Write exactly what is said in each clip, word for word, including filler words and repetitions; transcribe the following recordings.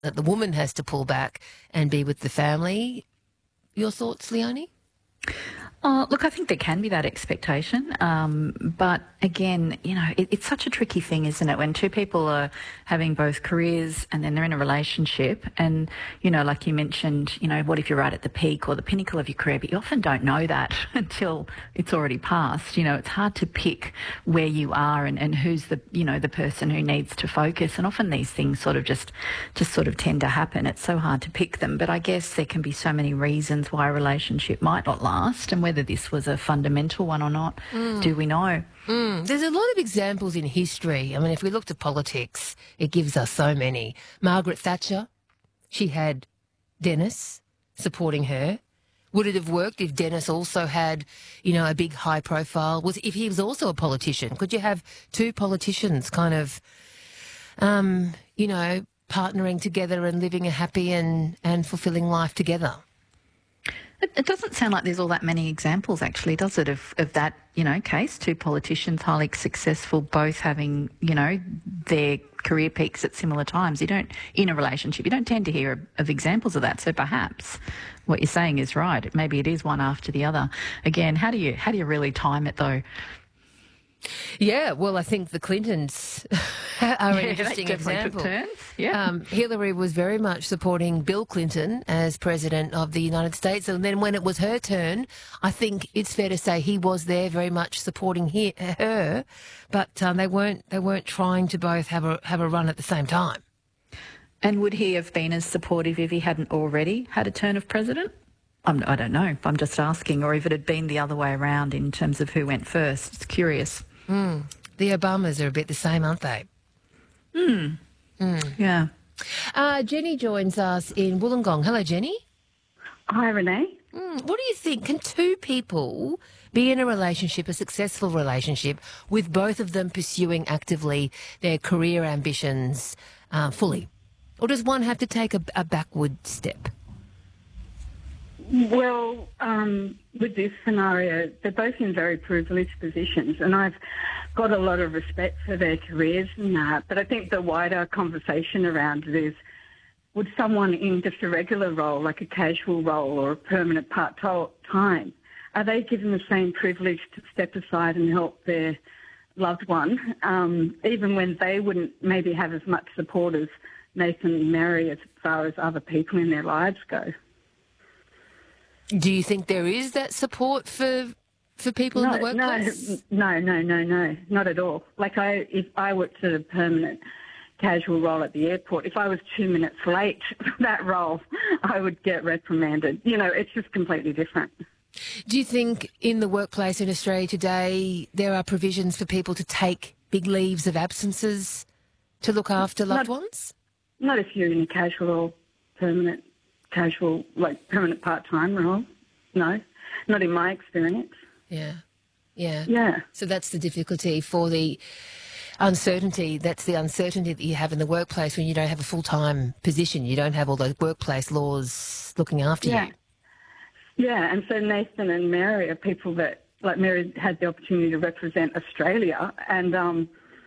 that the woman has to pull back and be with the family. Your thoughts, Leonie? Oh, look, I think there can be that expectation. Um, but again, you know, it, it's such a tricky thing, isn't it? When two people are having both careers and then they're in a relationship and, you know, like you mentioned, you know, what if you're right at the peak or the pinnacle of your career, but you often don't know that until it's already passed. You know, it's hard to pick where you are and, and who's the, you know, the person who needs to focus. And often these things sort of just, just sort of tend to happen. It's so hard to pick them. But I guess there can be so many reasons why a relationship might not last, and whether this was a fundamental one or not, mm. do we know? Mm. There's a lot of examples in history. I mean, if we look to politics, it gives us so many. Margaret Thatcher, she had Dennis supporting her. Would it have worked if Dennis also had, you know, a big high profile? Was if he was also a politician? Could you have two politicians kind of, um, you know, partnering together and living a happy and, and fulfilling life together? It, it doesn't sound like there's all that many examples, actually, does it, of, of that, you know, case? Two politicians, highly successful, both having, you know, their career peaks at similar times. You don't, in a relationship, you don't tend to hear of, of examples of that. So perhaps what you're saying is right. Maybe it is one after the other. Again, how do you how do you really time it, though? Yeah, well, I think the Clintons are an yeah, interesting example. Yeah. Um, Hillary was very much supporting Bill Clinton as President of the United States, and then when it was her turn, I think it's fair to say he was there very much supporting he, her, but um, they weren't they weren't trying to both have a have a run at the same time. And would he have been as supportive if he hadn't already had a turn of president? I'm, I don't know. I'm just asking, or if it had been the other way around in terms of who went first. It's curious. Mm. The Obamas are a bit the same, aren't they? Mm. Mm. Yeah. Uh, Jenny joins us in Wollongong. Hello, Jenny. Hi, Renee. Mm. What do you think? Can two people be in a relationship, a successful relationship, with both of them pursuing actively their career ambitions uh, fully? Or does one have to take a, a backward step? Well, um, with this scenario, they're both in very privileged positions, and I've got a lot of respect for their careers and that. But I think the wider conversation around it is, would someone in just a regular role, like a casual role or a permanent part-time, are they given the same privilege to step aside and help their loved one, um, even when they wouldn't maybe have as much support as Nathan and Mary as far as other people in their lives go? Do you think there is that support for for people no, in the workplace? No, no, no, no, no, not at all. Like I, if I worked at a permanent casual role at the airport, if I was two minutes late for that role, I would get reprimanded. You know, it's just completely different. Do you think in the workplace in Australia today there are provisions for people to take big leaves of absences to look after loved not, ones? Not if you're in a casual or permanent casual, like permanent part-time role. No, not in my experience. Yeah, yeah. Yeah. So that's the difficulty for the uncertainty. That's the uncertainty that you have in the workplace when you don't have a full-time position. You don't have all those workplace laws looking after yeah. you. Yeah, and so Nathan and Mary are people that, like Mary had the opportunity to represent Australia, and um,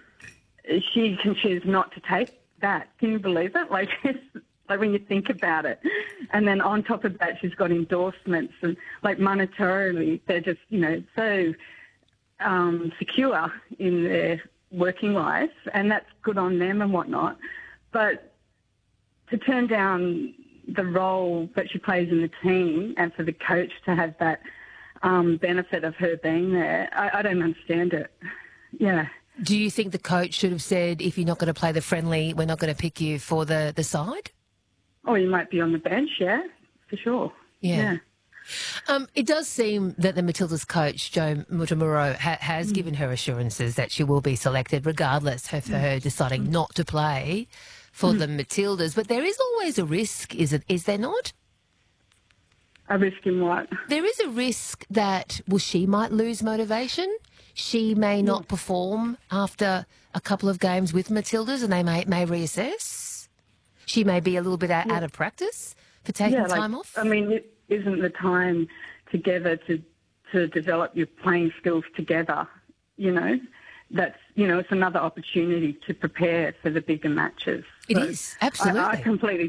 she can choose not to take that. Can you believe it? Like, it's, like when you think about it. And then on top of that, she's got endorsements, and like monetarily, they're just, you know, so um, secure in their working life, and that's good on them and whatnot. But to turn down the role that she plays in the team and for the coach to have that um, benefit of her being there, I, I don't understand it. Yeah. Do you think the coach should have said, if you're not going to play the friendly, we're not going to pick you for the, the side? Oh, you might be on the bench, yeah, for sure. Yeah. yeah. Um, it does seem that the Matildas coach, Jo Mutamuro, ha has mm. given her assurances that she will be selected regardless of mm. her deciding mm. not to play for mm. the Matildas. But there is always a risk, is it? Is there not? A risk in what? There is a risk that, well, she might lose motivation. She may not yeah. perform after a couple of games with Matildas, and they may, may reassess. She may be a little bit out, yeah. out of practice for taking yeah, time like, off. I mean, it isn't the time together to to develop your playing skills together, you know? That's, you know, it's another opportunity to prepare for the bigger matches. It so is, absolutely. I, I completely